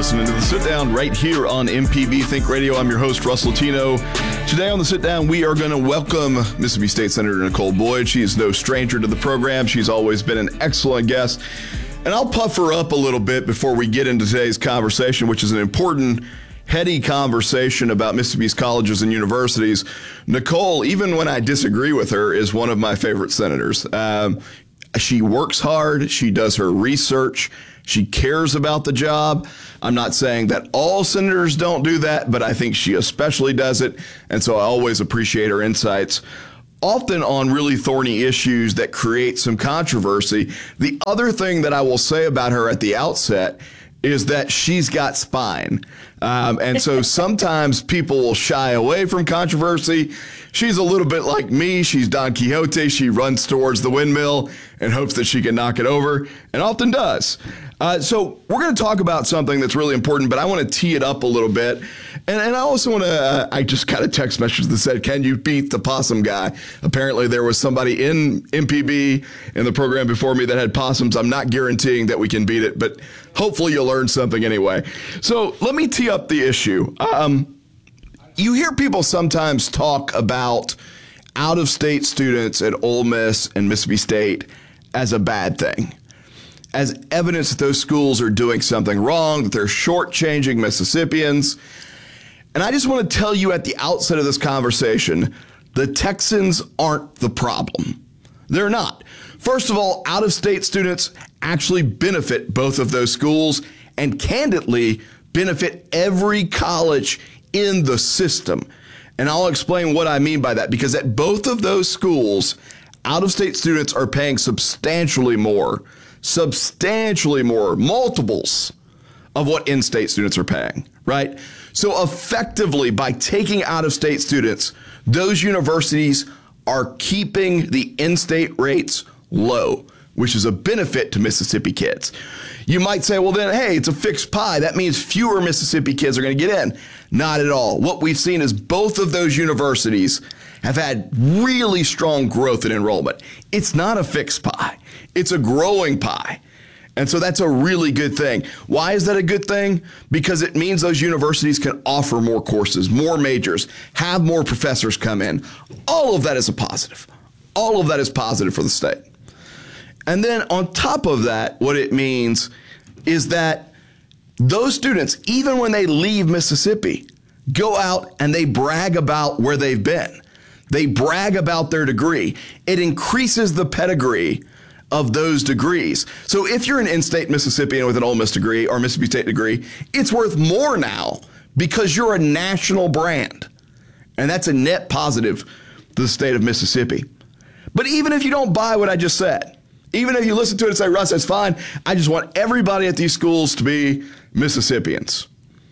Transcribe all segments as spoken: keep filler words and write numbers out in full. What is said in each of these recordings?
listening to The Sit Down right here on M P B Think Radio. I'm your host, Russ Latino. Today on The Sit Down, we are going to welcome Mississippi State Senator Nicole Boyd. She is no stranger to the program. She's always been an excellent guest. And I'll puff her up a little bit before we get into today's conversation, which is an important, heady conversation about Mississippi's colleges and universities. Nicole, even when I disagree with her, is one of my favorite senators. Um, she works hard. She does her research. She cares about the job. I'm not saying that all senators don't do that, but I think she especially does it. And so I always appreciate her insights, often on really thorny issues that create some controversy. The other thing that I will say about her at the outset is that she's got spine. Um, and so sometimes people will shy away from controversy. She's a little bit like me. She's Don Quixote. She runs towards the windmill and hopes that she can knock it over, and often does. Uh, so we're going to talk about something that's really important, but I want to tee it up a little bit. And, and I also want to, uh, I just got a text message that said, can you beat the possum guy? Apparently there was somebody in M P B in the program before me that had possums. I'm not guaranteeing that we can beat it, but hopefully you'll learn something anyway. So let me tee up the issue. Um, you hear people sometimes talk about out-of-state students at Ole Miss and Mississippi State as a bad thing, as evidence that those schools are doing something wrong, that they're shortchanging Mississippians. And I just want to tell you at the outset of this conversation, the Texans aren't the problem. They're not. First of all, out-of-state students actually benefit both of those schools and candidly benefit every college in the system. And I'll explain what I mean by that, because at both of those schools, out-of-state students are paying substantially more substantially more, multiples of what in-state students are paying, right? So effectively, by taking out-of-state students, those universities are keeping the in-state rates low, which is a benefit to Mississippi kids. You might say, well, then, hey, it's a fixed pie. That means fewer Mississippi kids are going to get in. Not at all. What we've seen is both of those universities have had really strong growth in enrollment. It's not a fixed pie. It's a growing pie. And so that's a really good thing. Why is that a good thing? Because it means those universities can offer more courses, more majors, have more professors come in. All of that is a positive. All of that is positive for the state. And then on top of that, what it means is that those students, even when they leave Mississippi, go out and they brag about where they've been. They brag about their degree. It increases the pedigree of those degrees. So if you're an in-state Mississippian with an Ole Miss degree or Mississippi State degree, it's worth more now because you're a national brand. And that's a net positive to the state of Mississippi. But even if you don't buy what I just said, even if you listen to it and say, Russ, that's fine, I just want everybody at these schools to be Mississippians.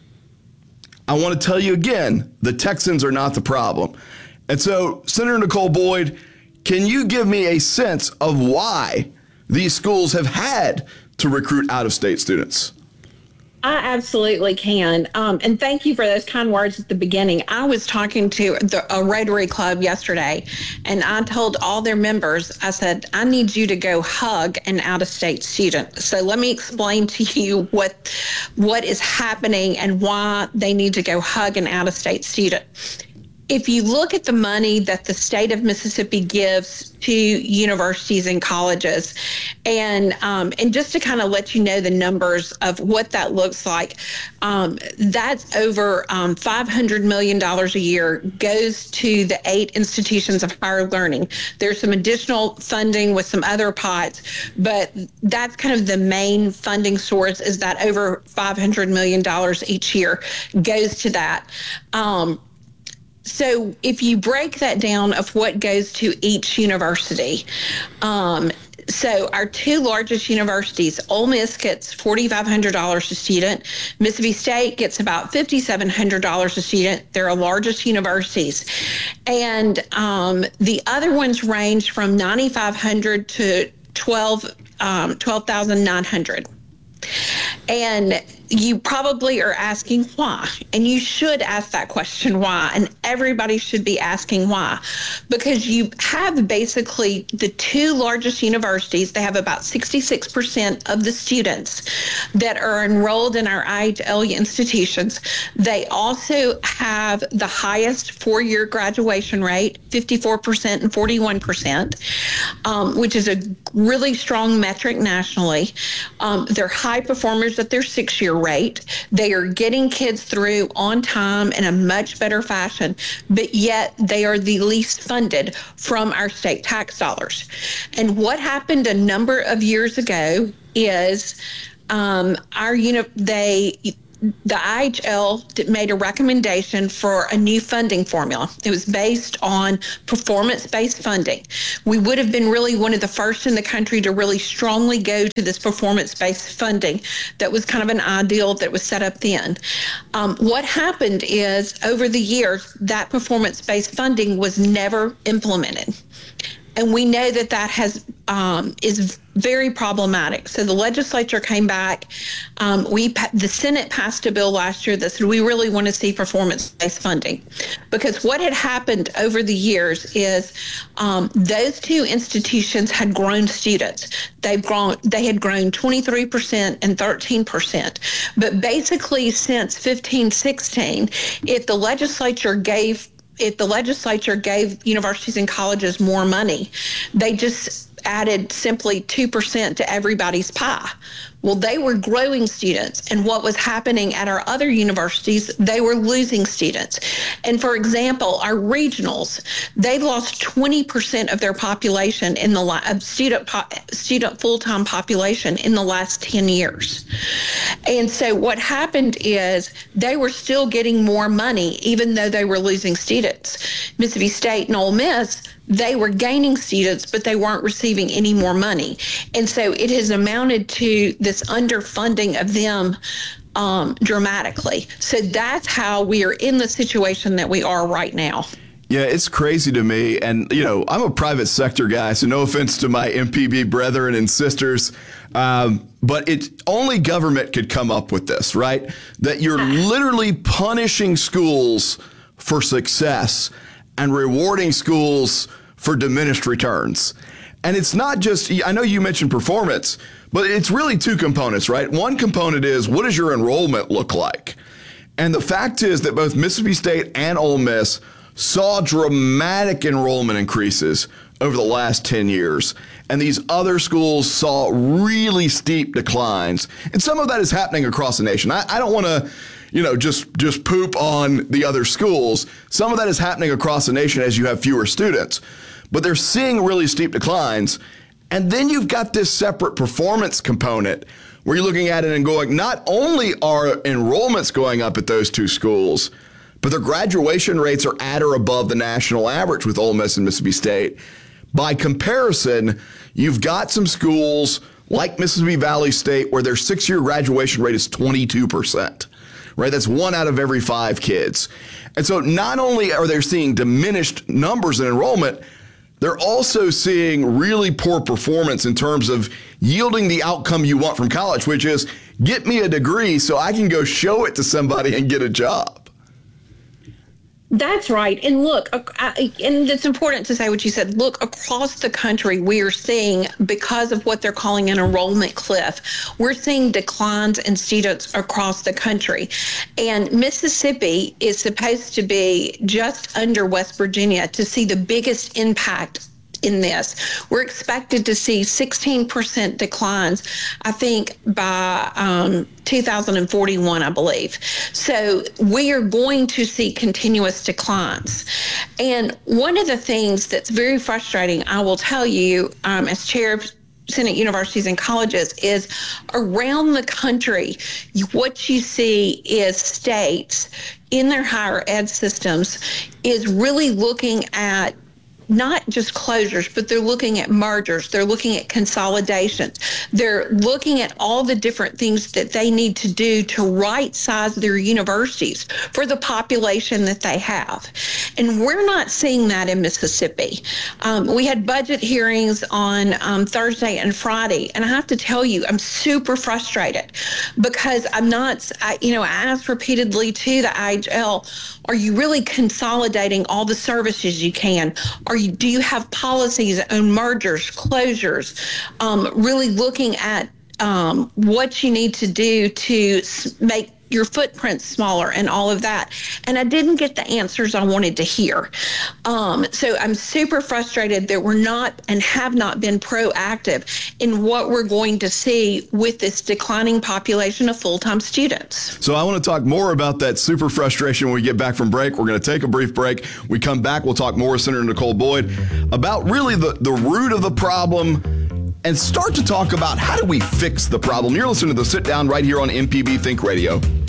I want to tell you again, the Texans are not the problem. And so, Senator Nicole Boyd, can you give me a sense of why these schools have had to recruit out-of-state students? I absolutely can. Um, and thank you for those kind words at the beginning. I was talking to the, a Rotary Club yesterday, and I told all their members, I said, I need you to go hug an out-of-state student. So let me explain to you what what is happening and why they need to go hug an out-of-state student. If you look at the money that the state of Mississippi gives to universities and colleges, and um, and just to kind of let you know the numbers of what that looks like, um, that's over um, five hundred million dollars a year goes to the eight institutions of higher learning. There's some additional funding with some other pots, but that's kind of the main funding source, is that over five hundred million dollars each year goes to that. Um, So if you break that down of what goes to each university, um, so our two largest universities, Ole Miss gets four thousand five hundred dollars a student. Mississippi State gets about five thousand seven hundred dollars a student. They're our largest universities. And um, the other ones range from nine thousand five hundred dollars to twelve thousand nine hundred dollars. And you probably are asking why, and you should ask that question why, and everybody should be asking why, because you have basically the two largest universities. They have about sixty-six percent of the students that are enrolled in our I H L institutions. They also have the highest four-year graduation rate, fifty-four percent and forty-one percent, um, which is a really strong metric nationally. Um, they're high performers at their six-year rate. They are getting kids through on time in a much better fashion, but yet they are the least funded from our state tax dollars. And what happened a number of years ago is um, our uni- they the I H L made a recommendation for a new funding formula. It was based on performance-based funding. We would have been really one of the first in the country to really strongly go to this performance-based funding that was kind of an ideal that was set up then. Um, what happened is, over the years, that performance-based funding was never implemented. And we know that that has um, is very problematic. So the legislature came back. Um, we the Senate passed a bill last year that said we really want to see performance-based funding, because what had happened over the years is um, those two institutions had grown students. They've grown. They had grown twenty-three percent and thirteen percent. But basically, since fifteen sixteen, if the legislature gave if the legislature gave universities and colleges more money, they just added simply two percent to everybody's pie. Well, they were growing students, and what was happening at our other universities, they were losing students. And for example, our regionals, they lost twenty percent of their population in the la- student po- student full-time population in the last ten years. And so what happened is they were still getting more money, even though they were losing students. Mississippi State and Ole Miss, they were gaining students, but they weren't receiving any more money. And so it has amounted to this underfunding of them um, dramatically. So that's how we are in the situation that we are right now. Yeah, it's crazy to me. And, you know, I'm a private sector guy, so no offense to my M P B brethren and sisters. Um, but it only government could come up with this, right? That you're literally punishing schools for success and rewarding schools for diminished returns. And it's not just, I know you mentioned performance, but it's really two components, right? One component is, what does your enrollment look like? And the fact is that both Mississippi State and Ole Miss saw dramatic enrollment increases over the last ten years. And these other schools saw really steep declines. And some of that is happening across the nation. I, I don't want to, you know, just, just poop on the other schools. Some of that is happening across the nation as you have fewer students. But they're seeing really steep declines. And then you've got this separate performance component where you're looking at it and going, not only are enrollments going up at those two schools, but their graduation rates are at or above the national average with Ole Miss and Mississippi State. By comparison, you've got some schools like Mississippi Valley State where their six-year graduation rate is twenty-two percent, right? That's one out of every five kids. And so not only are they seeing diminished numbers in enrollment, they're also seeing really poor performance in terms of yielding the outcome you want from college, which is get me a degree so I can go show it to somebody and get a job. That's right. And look, I, and it's important to say what you said. Look, across the country, we are seeing, because of what they're calling an enrollment cliff, we're seeing declines in students across the country. And Mississippi is supposed to be just under West Virginia to see the biggest impact in this. We're expected to see sixteen percent declines, I think, by um, two thousand forty-one, I believe. So we are going to see continuous declines. And one of the things that's very frustrating, I will tell you, um, as chair of Senate Universities and Colleges, is around the country, what you see is states in their higher ed systems is really looking at not just closures, but they're looking at mergers. They're looking at consolidations. They're looking at all the different things that they need to do to right size their universities for the population that they have. And we're not seeing that in Mississippi. Um, we had budget hearings on um, Thursday and Friday, and I have to tell you, I'm super frustrated because I'm not, I, you know, I asked repeatedly to the I H L, are you really consolidating all the services you can? Are you, do you have policies on mergers, closures, um, really looking at um, what you need to do to make your footprint smaller and all of that? And I didn't get the answers I wanted to hear. Um, so I'm super frustrated that we're not and have not been proactive in what we're going to see with this declining population of full-time students. So I want to talk more about that super frustration when we get back from break. We're going to take a brief break. We come back, we'll talk more with Senator Nicole Boyd about really the, the root of the problem and start to talk about how do we fix the problem. You're listening to The Sit Down right here on M P B Think Radio.